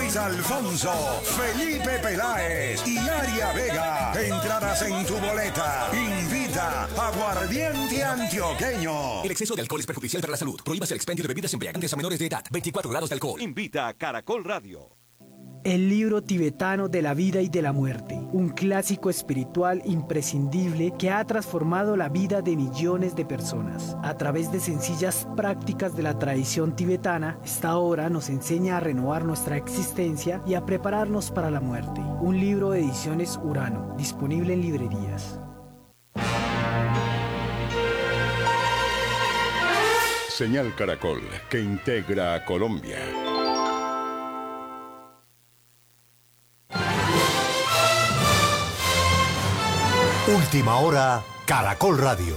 Luis Alfonso, Felipe Peláez y Aria Vega. Entradas en tu boleta. Invita Aguardiente Antioqueño. El exceso de alcohol es perjudicial para la salud. Prohíbas el expendio de bebidas embriagantes a menores de edad. 24 grados de alcohol. Invita a Caracol Radio. El libro tibetano de la vida y de la muerte, un clásico espiritual imprescindible que ha transformado la vida de millones de personas. A través de sencillas prácticas de la tradición tibetana, esta obra nos enseña a renovar nuestra existencia y a prepararnos para la muerte. Un libro de Ediciones Urano, disponible en librerías. Señal Caracol, que integra a Colombia. Última hora, Caracol Radio.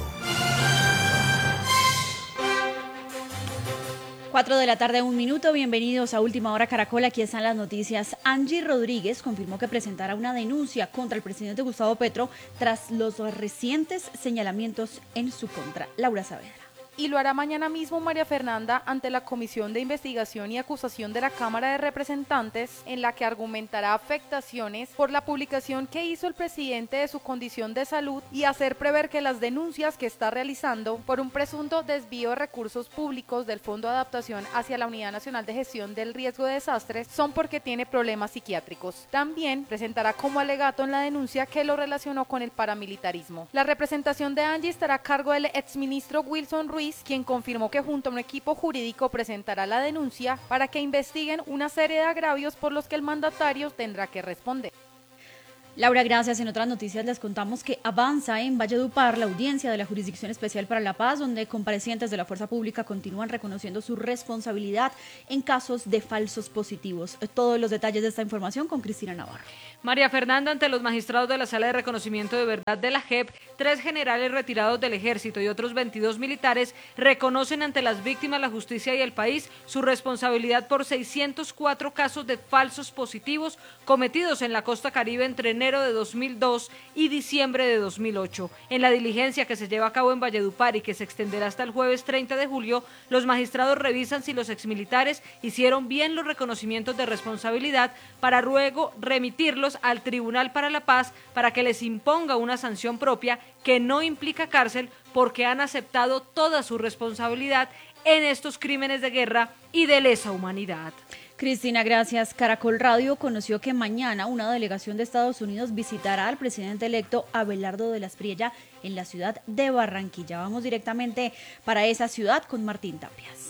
4 de la tarde, 1 minuto. Bienvenidos a Última Hora Caracol. Aquí están las noticias. Angie Rodríguez confirmó que presentará una denuncia contra el presidente Gustavo Petro tras los recientes señalamientos en su contra. Laura Saavedra. Y lo hará mañana mismo María Fernanda ante la Comisión de Investigación y Acusación de la Cámara de Representantes, en la que argumentará afectaciones por la publicación que hizo el presidente de su condición de salud y hacer prever que las denuncias que está realizando por un presunto desvío de recursos públicos del Fondo de Adaptación hacia la Unidad Nacional de Gestión del Riesgo de Desastres son porque tiene problemas psiquiátricos. También presentará como alegato en la denuncia que lo relacionó con el paramilitarismo. La representación de Angie estará a cargo del exministro Wilson Ruiz, quien confirmó que junto a un equipo jurídico presentará la denuncia para que investiguen una serie de agravios por los que el mandatario tendrá que responder. Laura, gracias. En otras noticias les contamos que avanza en Valledupar la audiencia de la Jurisdicción Especial para la Paz, donde comparecientes de la Fuerza Pública continúan reconociendo su responsabilidad en casos de falsos positivos. Todos los detalles de esta información con Cristina Navarro. María Fernanda, ante los magistrados de la Sala de Reconocimiento de Verdad de la JEP, 3 generales retirados del Ejército y otros 22 militares reconocen ante las víctimas, la justicia y el país su responsabilidad por 604 casos de falsos positivos cometidos en la costa Caribe entre enero de 2002 y diciembre de 2008. En la diligencia que se lleva a cabo en Valledupar y que se extenderá hasta el jueves 30 de julio, los magistrados revisan si los exmilitares hicieron bien los reconocimientos de responsabilidad para luego remitirlos al Tribunal para la Paz para que les imponga una sanción propia que no implica cárcel porque han aceptado toda su responsabilidad en estos crímenes de guerra y de lesa humanidad. Cristina, gracias. Caracol Radio conoció que mañana una delegación de Estados Unidos visitará al presidente electo Abelardo de la Espriella en la ciudad de Barranquilla. Vamos directamente para esa ciudad con Martín Tapias.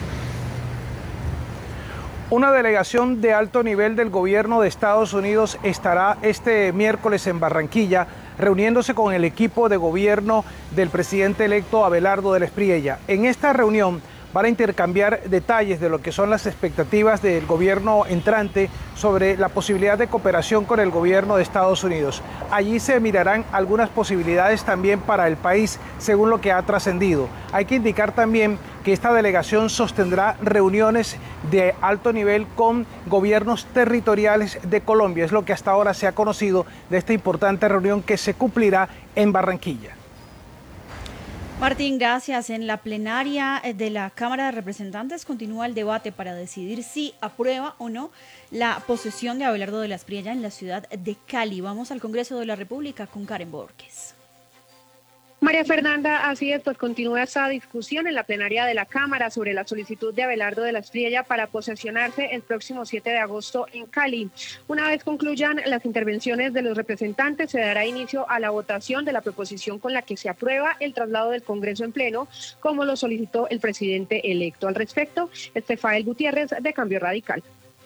Una delegación de alto nivel del gobierno de Estados Unidos estará este miércoles en Barranquilla reuniéndose con el equipo de gobierno del presidente electo Abelardo de la Espriella. En esta reunión van a intercambiar detalles de lo que son las expectativas del gobierno entrante sobre la posibilidad de cooperación con el gobierno de Estados Unidos. Allí se mirarán algunas posibilidades también para el país, según lo que ha trascendido. Hay que indicar también que esta delegación sostendrá reuniones de alto nivel con gobiernos territoriales de Colombia. Es lo que hasta ahora se ha conocido de esta importante reunión que se cumplirá en Barranquilla. Martín, gracias. En la plenaria de la Cámara de Representantes continúa el debate para decidir si aprueba o no la posesión de Abelardo de la Espriella en la ciudad de Cali. Vamos al Congreso de la República con Karen Borges. María Fernanda, así es, pues continúa esta discusión en la plenaria de la Cámara sobre la solicitud de Abelardo de la Espriella para posesionarse el próximo 7 de agosto en Cali. Una vez concluyan las intervenciones de los representantes, se dará inicio a la votación de la proposición con la que se aprueba el traslado del Congreso en pleno, como lo solicitó el presidente electo. Al respecto, Estefael Gutiérrez, de Cambio Radical.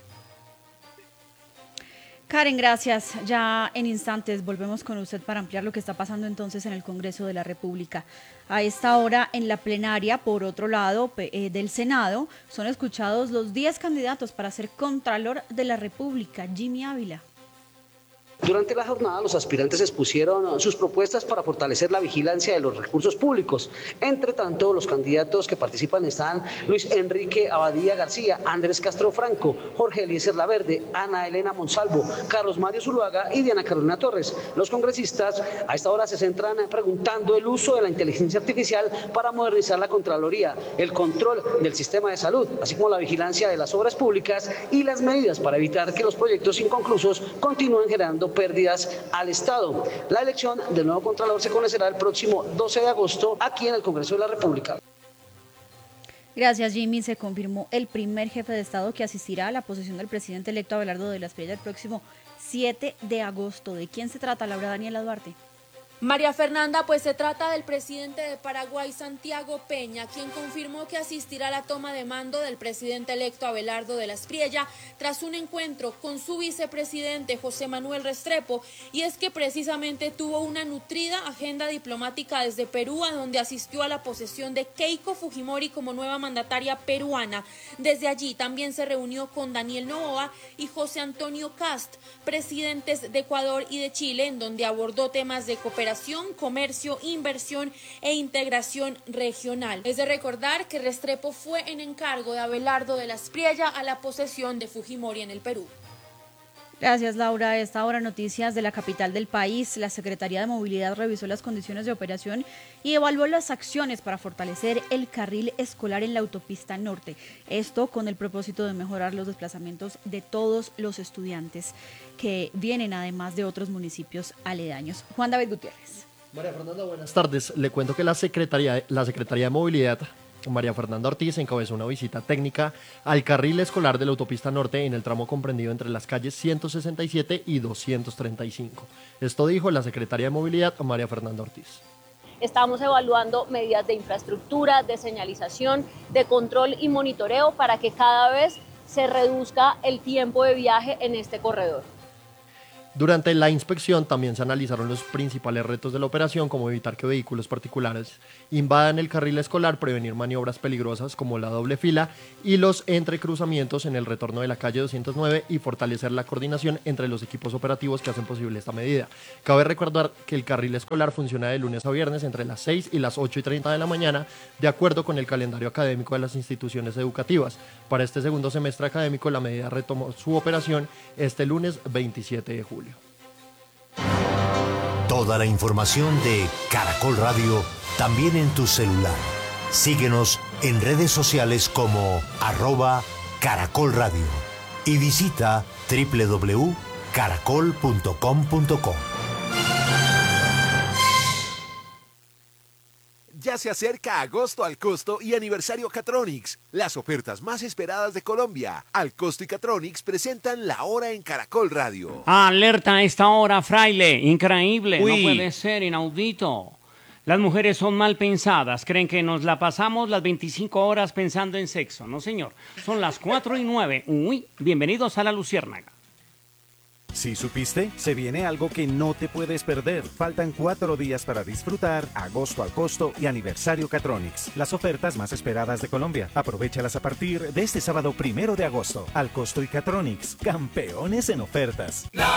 Karen, gracias. Ya en instantes volvemos con usted para ampliar lo que está pasando entonces en el Congreso de la República. A esta hora en la plenaria, por otro lado, del Senado, son escuchados los 10 candidatos para ser Contralor de la República. Jimmy Ávila. Durante la jornada, los aspirantes expusieron sus propuestas para fortalecer la vigilancia de los recursos públicos. Entre tanto, los candidatos que participan están Luis Enrique Abadía García, Andrés Castro Franco, Jorge Eliezer Laverde, Ana Elena Monsalvo, Carlos Mario Zuluaga y Diana Carolina Torres. Los congresistas a esta hora se centran preguntando el uso de la inteligencia artificial para modernizar la Contraloría, el control del sistema de salud, así como la vigilancia de las obras públicas y las medidas para evitar que los proyectos inconclusos continúen generando pérdidas al Estado. La elección del nuevo Contralor se conocerá el próximo 12 de agosto aquí en el Congreso de la República. Gracias, Jimmy. Se confirmó el primer jefe de Estado que asistirá a la posesión del presidente electo Abelardo de la Espriella el próximo 7 de agosto. ¿De quién se trata, Laura Daniela Duarte? María Fernanda, pues se trata del presidente de Paraguay, Santiago Peña, quien confirmó que asistirá a la toma de mando del presidente electo Abelardo de la Espriella tras un encuentro con su vicepresidente José Manuel Restrepo, y es que precisamente tuvo una nutrida agenda diplomática desde Perú, a donde asistió a la posesión de Keiko Fujimori como nueva mandataria peruana. Desde allí también se reunió con Daniel Noboa y José Antonio Kast, presidentes de Ecuador y de Chile, en donde abordó temas de cooperación, comercio, inversión e integración regional. Es de recordar que Restrepo fue en encargo de Abelardo de la Espriella a la posesión de Fujimori en el Perú. Gracias, Laura. A esta hora, noticias de la capital del país. La Secretaría de Movilidad revisó las condiciones de operación y evaluó las acciones para fortalecer el carril escolar en la autopista norte. Esto con el propósito de mejorar los desplazamientos de todos los estudiantes que vienen además de otros municipios aledaños. Juan David Gutiérrez. María Fernanda, buenas tardes. Le cuento que la Secretaría de Movilidad, María Fernanda Ortiz, encabezó una visita técnica al carril escolar de la autopista norte en el tramo comprendido entre las calles 167 y 235. Esto dijo la Secretaría de Movilidad, María Fernanda Ortiz. Estamos evaluando medidas de infraestructura, de señalización, de control y monitoreo para que cada vez se reduzca el tiempo de viaje en este corredor. Durante la inspección también se analizaron los principales retos de la operación, como evitar que vehículos particulares invadan el carril escolar, prevenir maniobras peligrosas como la doble fila y los entrecruzamientos en el retorno de la calle 209 y fortalecer la coordinación entre los equipos operativos que hacen posible esta medida. Cabe recordar que el carril escolar funciona de lunes a viernes entre las 6 y las 8:30 de la mañana, de acuerdo con el calendario académico de las instituciones educativas. Para este segundo semestre académico, la medida retomó su operación este lunes 27 de julio. Toda la información de Caracol Radio también en tu celular. Síguenos en redes sociales como @Caracol Radio y visita www.caracol.com.co. Ya se acerca agosto al costo y aniversario Catronics, las ofertas más esperadas de Colombia. Al costo y Catronics presentan la hora en Caracol Radio. Alerta a esta hora, Fraile. Increíble, Uy. no puede ser, inaudito. Las mujeres son mal pensadas, creen que nos la pasamos las 25 horas pensando en sexo. No, señor, son las 4:09. Uy, bienvenidos a La Luciérnaga. ¿Sí supiste? Se viene algo que no te puedes perder. Faltan 4 días para disfrutar agosto al costo y aniversario Catronics, las ofertas más esperadas de Colombia. Aprovéchalas a partir de este sábado 1 de agosto. Al costo y Catronics, campeones en ofertas. La